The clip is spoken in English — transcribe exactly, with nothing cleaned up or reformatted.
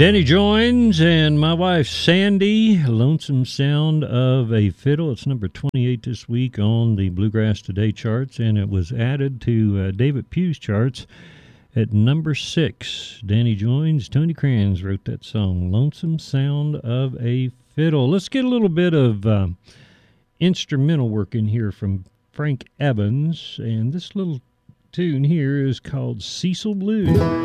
Danny Joins and my wife Sandy, Lonesome Sound of a Fiddle. It's number twenty-eight this week on the Bluegrass Today charts, and it was added to uh, David Pugh's charts at number six. Danny Joins, Tony Kranz wrote that song, Lonesome Sound of a Fiddle. Let's get a little bit of uh, instrumental work in here from Frank Evans, and this little tune here is called Cecil Blues.